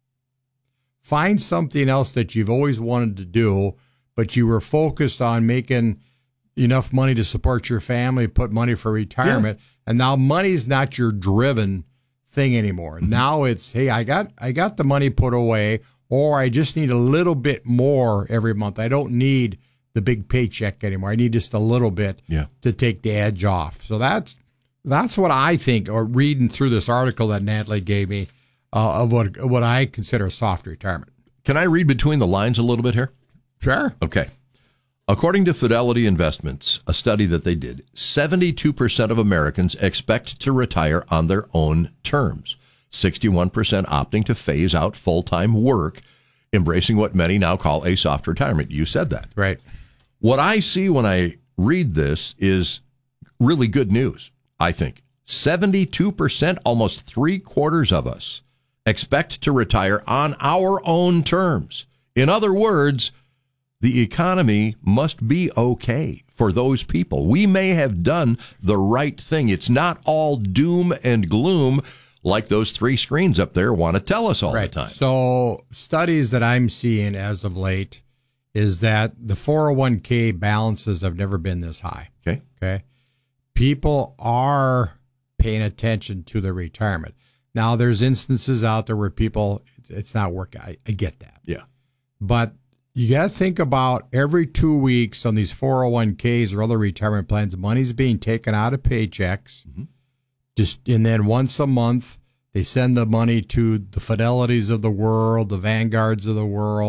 Find something else that you've always wanted to do, but you were focused on making enough money to support your family, put money for retirement, yeah. and now money's not your driven thing anymore. Mm-hmm. Now it's, hey, I got I got the money put away, or I just need a little bit more every month. I don't need the big paycheck anymore. I need just a little bit yeah. to take the edge off. So that's that's what I think, or reading through this article that Natalie gave me uh, of what what I consider a soft retirement. Can I read between the lines a little bit here? Sure. Okay. According to Fidelity Investments, a study that they did, seventy-two percent of Americans expect to retire on their own terms, sixty-one percent opting to phase out full-time work, embracing what many now call a soft retirement. You said that. Right. What I see when I read this is really good news, I think. seventy-two percent, almost three quarters of us, expect to retire on our own terms. In other words, the economy must be okay for those people. We may have done the right thing. It's not all doom and gloom like those three screens up there want to tell us all right. the time. So studies that I'm seeing as of late is that the four oh one k balances have never been this high. Okay. Okay. People are paying attention to their retirement. Now, there's instances out there where people, it's not working. I, I get that. Yeah. But you got to think about every two weeks on these four oh one k's or other retirement plans, money's being taken out of paychecks. Mm-hmm. Just and then once a month, they send the money to the Fidelities of the world, the Vanguards of the world,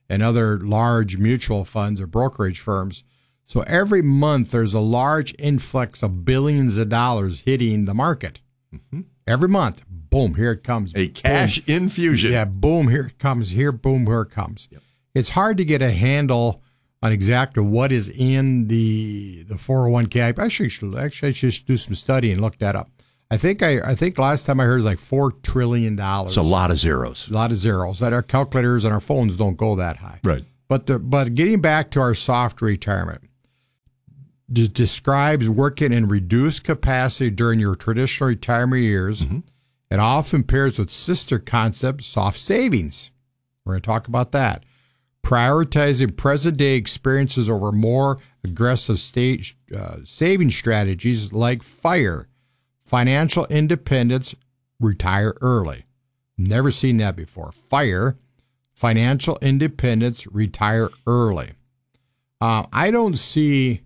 and other large mutual funds or brokerage firms. So every month there's a large influx of billions of dollars hitting the market. Mm-hmm. Every month, boom, here it comes. A cash boom. infusion. Yeah, boom, here it comes. Here, boom, here it comes. Yep. It's hard to get a handle on exactly what is in the the four oh one k. I actually should, actually I should do some study and look that up. I think I I think last time I heard it was like four trillion dollars. It's a lot of zeros. A lot of zeros. That our calculators and our phones don't go that high. Right. But the but getting back to our soft retirement, d- describes working in reduced capacity during your traditional retirement years. Mm-hmm. It often pairs with sister concept, soft savings. We're going to talk about that. Prioritizing present-day experiences over more aggressive state, uh, saving strategies like FIRE, financial independence, retire early. Never seen that before. FIRE, financial independence, retire early. Uh, I don't see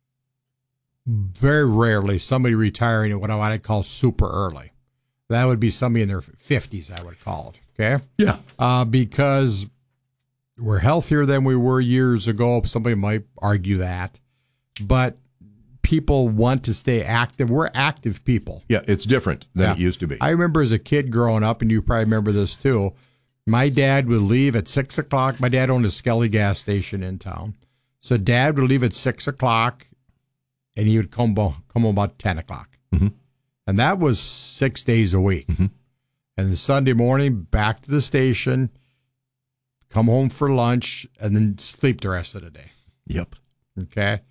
very rarely somebody retiring at what I would call super early. That would be somebody in their fifties, I would call it. Okay? Yeah. Uh, because we're healthier than we were years ago. Somebody might argue that. But people want to stay active. We're active people. Yeah, it's different than Yeah. it used to be. I remember as a kid growing up, and you probably remember this too, my dad would leave at six o'clock. My dad owned a Skelly gas station in town. So Dad would leave at six o'clock, and he would come, come home about ten o'clock. Mm-hmm. And that was six days a week. Mm-hmm. And then Sunday morning, back to the station, come home for lunch, and then sleep the rest of the day. Yep. Okay.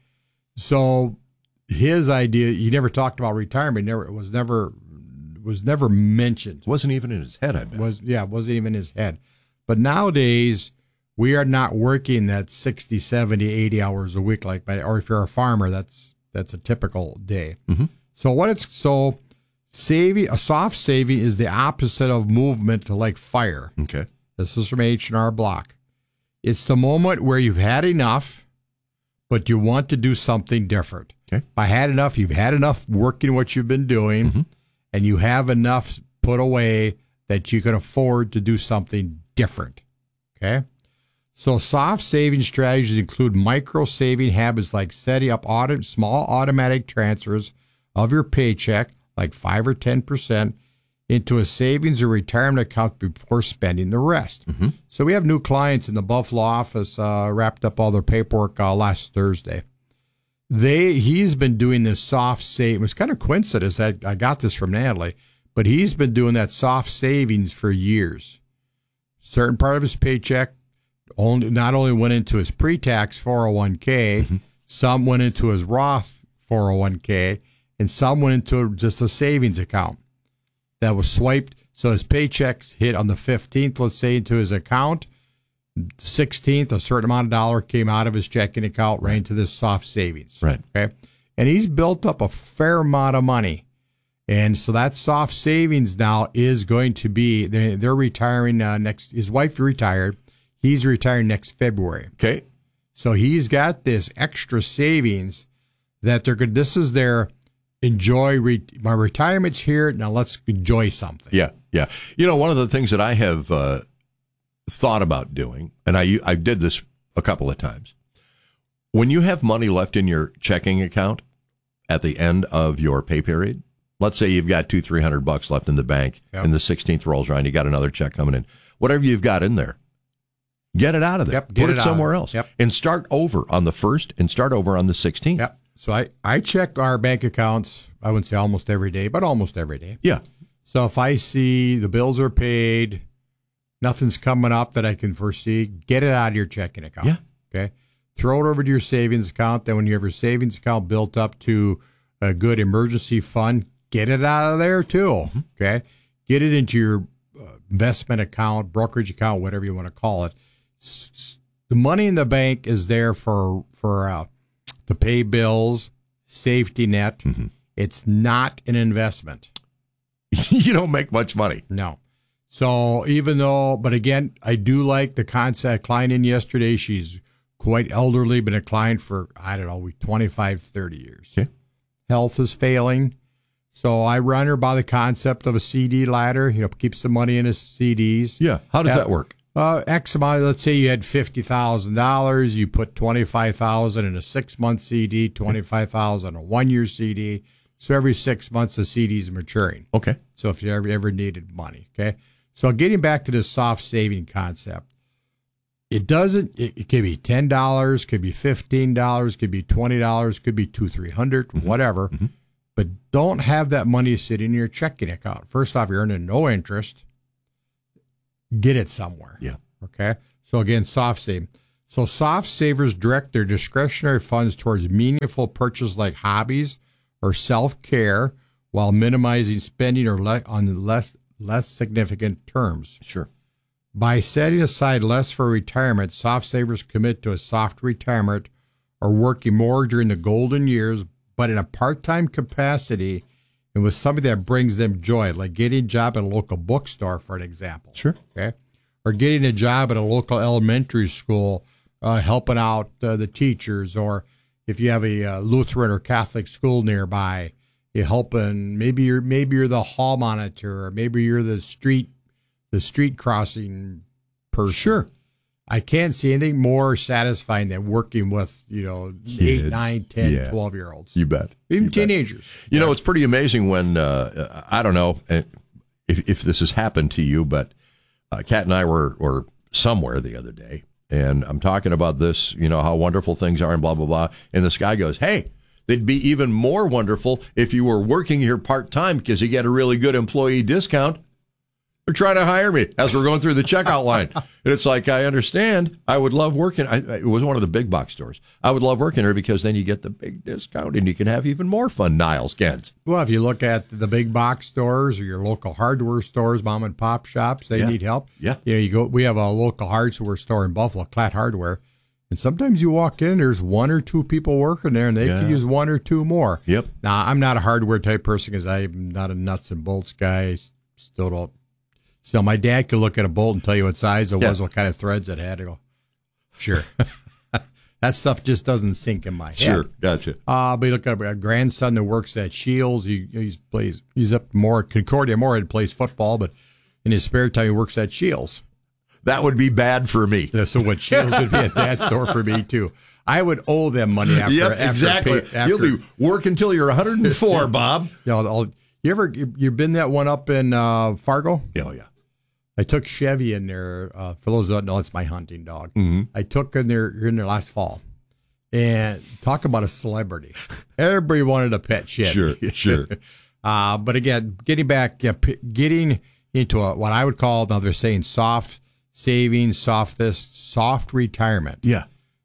So his idea, he never talked about retirement. Never it was never was never mentioned. Wasn't even in his head, I bet. Was yeah, wasn't even in his head. But nowadays, we are not working that sixty, seventy, eighty hours a week like my, or if you're a farmer, that's that's a typical day. Mm-hmm. So what it's so saving a soft saving is the opposite of movement to like FIRE. Okay. This is from H and R Block. It's the moment where you've had enough, but you want to do something different. Okay. By had enough, you've had enough working what you've been doing, Mm-hmm. and you have enough put away that you can afford to do something different. Okay. So soft saving strategies include micro saving habits like setting up auto, small automatic transfers of your paycheck, like five or ten percent, into a savings or retirement account before spending the rest. Mm-hmm. So we have new clients in the Buffalo office, uh, wrapped up all their paperwork uh, last Thursday. They He's been doing this soft save. It was kind of coincidence that I got this from Natalie, but he's been doing that soft savings for years. Certain part of his paycheck only not only went into his pre-tax four oh one k, mm-hmm. some went into his Roth four oh one k, and some went into just a savings account that was swiped. So his paychecks hit on the fifteenth, let's say, into his account. sixteenth, a certain amount of dollar came out of his checking account right into this soft savings. Right. Okay. And he's built up a fair amount of money. And so that soft savings now is going to be, they're, they're retiring uh, next, his wife retired. He's retiring next February. Okay. So he's got this extra savings that they're good. This is their enjoy. Re, my retirement's here. Now let's enjoy something. Yeah. Yeah. You know, one of the things that I have uh, thought about doing, and I, I did this a couple of times, when you have money left in your checking account at the end of your pay period, let's say you've got two, three hundred bucks left in the bank, Yep. and the sixteenth rolls around, you got another check coming in. Whatever you've got in there, get it out of there. Yep, get Put it it out. somewhere else. Yep. And start over on the first and start over on the sixteenth. Yep. So I, I check our bank accounts, I wouldn't say almost every day, but almost every day. Yeah. So if I see the bills are paid, nothing's coming up that I can foresee, get it out of your checking account. Yeah. Okay. Throw it over to your savings account. Then when you have your savings account built up to a good emergency fund, get it out of there too. Mm-hmm. Okay. Get it into your uh, investment account, brokerage account, whatever you want to call it. S- s- the money in the bank is there for, for, uh, to pay bills, safety net. Mm-hmm. It's not an investment. You don't make much money. No. So even though, but again, I do like the concept. Client in yesterday, she's quite elderly, been a client for, I don't know, twenty-five, thirty years. Okay. Health is failing. So I run her by the concept of a C D ladder, you know, keep some money in his C Ds. Yeah. How does Uh, that work? uh, X amount. Let's say you had fifty thousand dollars. You put twenty-five thousand dollars in a six-month C D, twenty-five thousand dollars in a one-year C D. So every six months, the C D is maturing. Okay. So if you ever, ever needed money, okay. So getting back to this soft saving concept, it doesn't. It, it could be ten dollars, could be fifteen dollars, could be twenty dollars, could be two, three hundred, mm-hmm. whatever. Mm-hmm. But don't have that money sitting in your checking account. First off, you're earning no interest. Get it somewhere. Yeah. Okay. So again, soft saving. So soft savers direct their discretionary funds towards meaningful purchases like hobbies or self-care, while minimizing spending or le- on less less significant terms. Sure. By setting aside less for retirement, soft savers commit to a soft retirement or working more during the golden years, but in a part-time capacity and with something that brings them joy, like getting a job at a local bookstore, for an example. Sure. Okay. Or getting a job at a local elementary school, uh, helping out uh, the teachers, or if you have a uh, Lutheran or Catholic school nearby, you're helping. Maybe you're maybe you're the hall monitor, or maybe you're the street the street crossing person. Sure. I can't see anything more satisfying than working with, you know, Kids. eight, nine, ten, Yeah. twelve year olds. You bet. Even You bet. teenagers. You know, it's pretty amazing when, uh, I don't know if, if this has happened to you, but uh, Kat and I were, were somewhere the other day, and I'm talking about this, you know, how wonderful things are and blah, blah, blah. And this guy goes, hey, they'd be even more wonderful if you were working here part-time because you get a really good employee discount. They're trying to hire me as we're going through the checkout line. And it's like, I understand. I would love working. I, it was one of the big box stores. I would love working here because then you get the big discount and you can have even more fun Niles Kents. Well, if you look at the big box stores or your local hardware stores, mom and pop shops, they Yeah. need help. Yeah. You know, you go. We have a local hardware store in Buffalo, Clatt Hardware, and sometimes you walk in, there's one or two people working there, and they Yeah. could use one or two more. Yep. Now, I'm not a hardware type person because I'm not a nuts and bolts guy. Still don't. So my dad could look at a bolt and tell you what size it Yeah. was, what kind of threads it had. To go, sure. That stuff just doesn't sink in my head. Sure, gotcha. Uh, but you look at a grandson that works at Shields. He he's plays he's up more at Concordia more and plays football, but in his spare time he works at Shields. That would be bad for me. Yeah, so what Shields would be at that store for me too. I would owe them money after. Yep, after exactly. Pay, after, You'll be working until you're one hundred four, Bob. You know, I'll, you ever you, you been that one up in uh, Fargo? Oh yeah. I took Chevy in there. Uh, for those who don't know, it's my hunting dog. Mm-hmm. I took in there in there last fall, and talk about a celebrity. Everybody wanted a pet Chevy. Sure, sure. uh, but again, getting back, yeah, p- getting into a, what I would call, now they're saying soft savings, soft this, soft retirement. Yeah.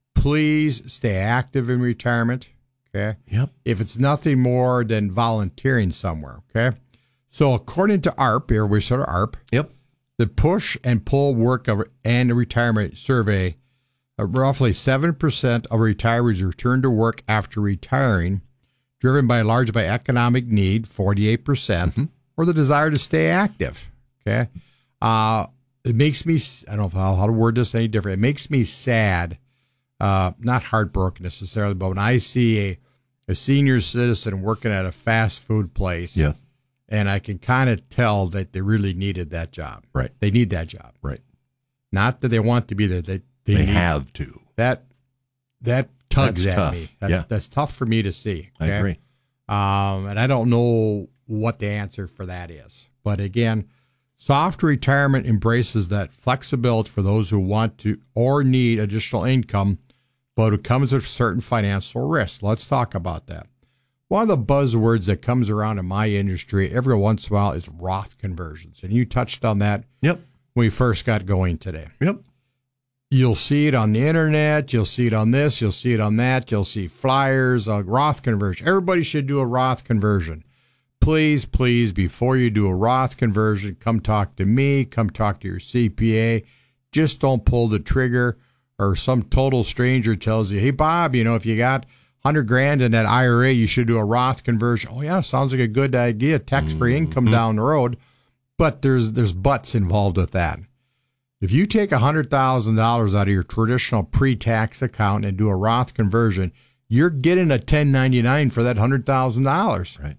Please stay active in retirement. Okay. Yep. If it's nothing more than volunteering somewhere. Okay. So according to A R P, here we sort of A R P. Yep. The push and pull work of and retirement survey, uh, roughly seven percent of retirees return to work after retiring, driven by large by economic need, forty-eight percent, mm-hmm. or the desire to stay active. Okay. Uh, it makes me, I don't know how, how to word this any different. It makes me sad, uh, not heartbroken necessarily, but when I see a, a senior citizen working at a fast food place. Yeah. And I can kind of tell that they really needed that job. Right. They need that job. Right. Not that they want to be there. They, they, They need have to. That that tugs That's at tough. me. That, Yeah. That's tough for me to see. I okay? agree. Um, and I don't know what the answer for that is. But again, soft retirement embraces that flexibility for those who want to or need additional income, but it comes with certain financial risks. Let's talk about that. One of the buzzwords that comes around in my industry every once in a while is Roth conversions. And you touched on that Yep. when we first got going today. Yep. You'll see it on the internet. You'll see it on this. You'll see it on that. You'll see flyers, a Roth conversion. Everybody should do a Roth conversion. Please, please, before you do a Roth conversion, come talk to me. Come talk to your C P A. Just don't pull the trigger, or some total stranger tells you, hey, Bob, you know, if you got hundred grand in that I R A, you should do a Roth conversion. Oh yeah, sounds like a good idea. Tax-free Mm-hmm. income down the road, but there's there's buts involved with that. If you take a hundred thousand dollars out of your traditional pre-tax account and do a Roth conversion, you're getting a ten ninety-nine for that hundred thousand dollars. Right.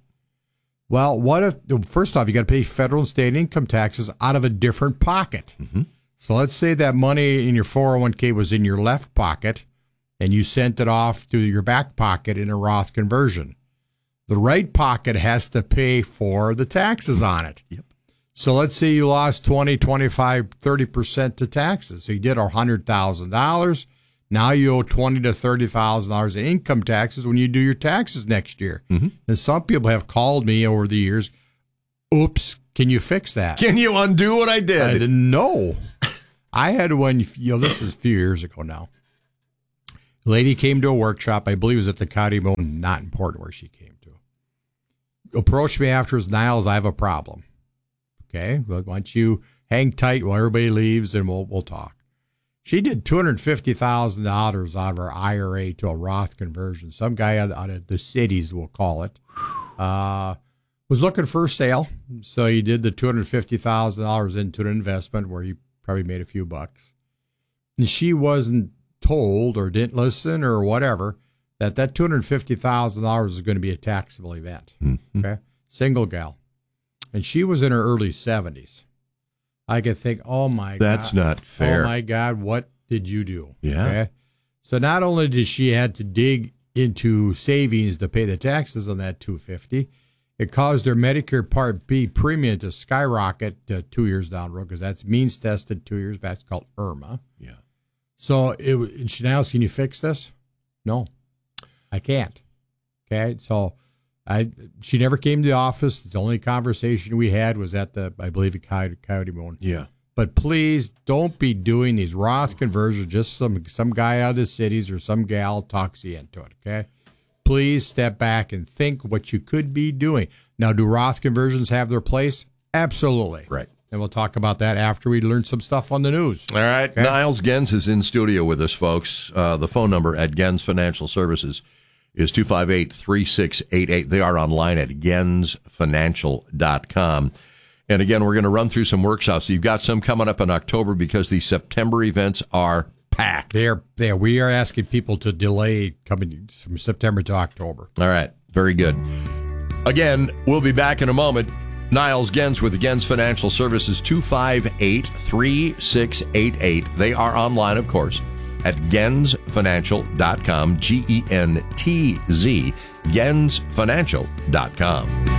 Well, what if? First off, you got to pay federal and state income taxes out of a different pocket. Mm-hmm. So let's say that money in your four oh one k was in your left pocket and you sent it off to your back pocket in a Roth conversion. The right pocket has to pay for the taxes on it. Yep. So let's say you lost twenty, twenty-five, thirty percent to taxes. So you did one hundred thousand dollars. Now you owe twenty thousand to thirty thousand dollars in income taxes when you do your taxes next year. Mm-hmm. And some people have called me over the years, oops, can you fix that? Can you undo what I did? I didn't know. I had one, you know, this is a few years ago now. A lady came to a workshop, I believe it was at the County Moon, not important where she came to. Approached me afterwards, Niles, I have a problem. Okay, well, why don't you hang tight while everybody leaves and we'll we'll talk. She did two hundred fifty thousand dollars out of her I R A to a Roth conversion. Some guy out, out of the cities, we'll call it, uh, was looking for a sale. So he did the two hundred fifty thousand dollars into an investment where he probably made a few bucks. And she wasn't told or didn't listen or whatever that that two hundred fifty thousand dollars is going to be a taxable event. Mm-hmm. Okay, single gal. And she was in her early seventies. I could think, oh, my That's God. not fair. Oh, my God, what did you do? Yeah. Okay? So not only did she had to dig into savings to pay the taxes on that two hundred fifty thousand dollars, it caused her Medicare Part B premium to skyrocket uh, two years down the road because that's means tested two years back. It's called IRMA. Yeah. So it, and she now asked, can you fix this? No, I can't. Okay. So I she never came to the office. The only conversation we had was at the, I believe, Coyote, Coyote Moon. Yeah. But please don't be doing these Roth conversions. Just some some guy out of the cities or some gal talks you into it. Okay. Please step back and think what you could be doing. Now, do Roth conversions have their place? Absolutely. Right. And we'll talk about that after we learn some stuff on the news. All right. Okay. Niles Gens is in studio with us, folks. Uh, the phone number at Gens Financial Services is two five eight, three six eight eight. They are online at gens financial dot com. And again, we're going to run through some workshops. You've got some coming up in October because the September events are packed. They're there. We are asking people to delay coming from September to October. All right. Very good. Again, we'll be back in a moment. Niles Gens with Gens Financial Services, two five eight, three six eight eight. They are online, of course, at gens financial dot com, G E N T Z, gens financial dot com.